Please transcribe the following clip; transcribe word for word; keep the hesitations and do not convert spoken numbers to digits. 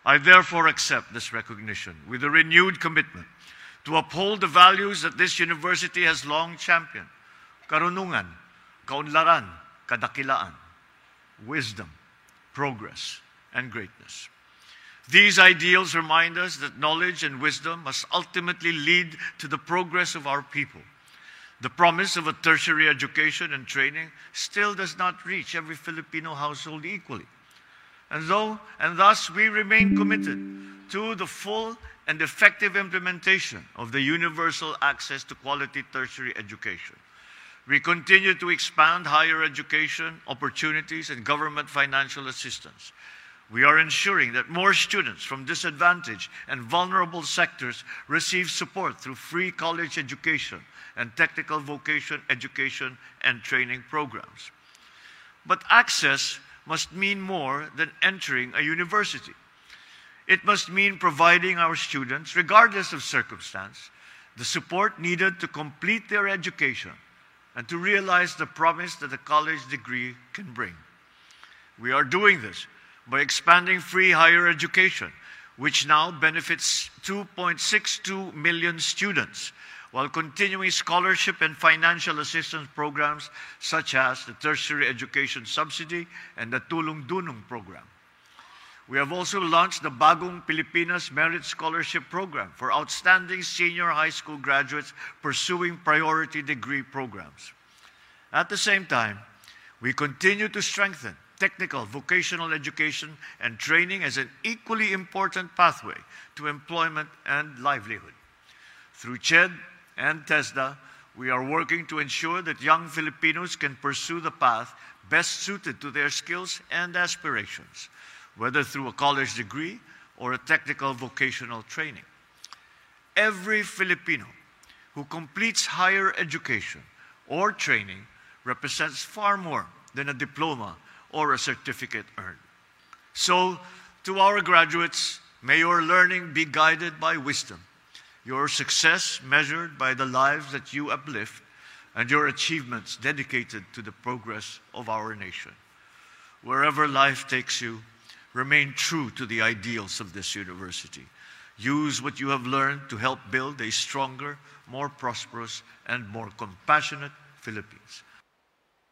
I therefore accept this recognition with a renewed commitment to uphold the values that this university has long championed: karunungan, kaunlaran, kadakilaan, wisdom, progress, and greatness. These ideals remind us that knowledge and wisdom must ultimately lead to the progress of our people. The promise of a tertiary education and training still does not reach every Filipino household equally. And, though, and thus we remain committed to the full and effective implementation of the universal access to quality tertiary education. We continue to expand higher education opportunities and government financial assistance. We are ensuring that more students from disadvantaged and vulnerable sectors receive support through free college education and technical vocation education and training programs. But access must mean more than entering a university. It must mean providing our students, regardless of circumstance, the support needed to complete their education and to realize the promise that a college degree can bring. We are doing this by expanding free higher education, which now benefits two point six two million students, while continuing scholarship and financial assistance programs such as the Tertiary Education Subsidy and the Tulong Dunong program. We have also launched the Bagong Pilipinas Merit Scholarship Program for outstanding senior high school graduates pursuing priority degree programs. At the same time, we continue to strengthen technical vocational education and training as an equally important pathway to employment and livelihood. Through CHED and TESDA, we are working to ensure that young Filipinos can pursue the path best suited to their skills and aspirations, whether through a college degree or a technical vocational training. Every Filipino who completes higher education or training represents far more than a diploma or a certificate earned. So, to our graduates, may your learning be guided by wisdom, your success measured by the lives that you uplift, and your achievements dedicated to the progress of our nation. Wherever life takes you, remain true to the ideals of this university. Use what you have learned to help build a stronger, more prosperous, and more compassionate Philippines.